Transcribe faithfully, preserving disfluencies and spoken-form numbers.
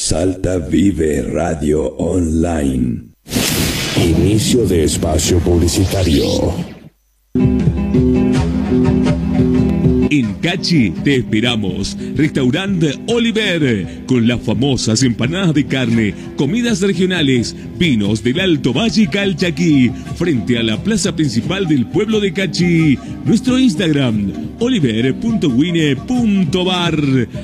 Salta Vive Radio Online. Inicio de espacio publicitario. En Cachi te esperamos. Restaurante Oliver, con las famosas empanadas de carne, comidas regionales, vinos del Alto Valle y Calchaquí, frente a la plaza principal del pueblo de Cachi. Nuestro Instagram, oliver punto wine punto bar.